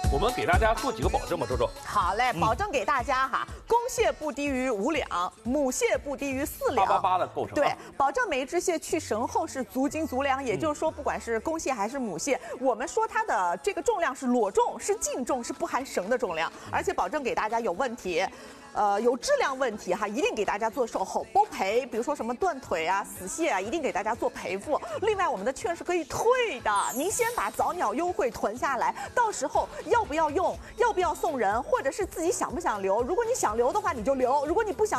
我们给大家做几个保证吧，周周。 好嘞，保证给大家哈，公蟹不低于5两，母蟹不低于4两 ，888的构成。 对，保证每一只蟹去绳后是足斤足两，也就是说，不管是公蟹还是母蟹，我们说它的这个重量是裸重，是净重，是不含绳的重量，而且保证给大家有问题。有质量问题哈，一定给大家做售后包赔，比如说什么断腿啊、死蟹啊，一定给大家做赔付。另外，我们的券是可以退的，您先把早鸟优惠囤下来，到时候要不要用，要不要送人，或者是自己想不想留。如果你想留的话，你就留；如果你不想。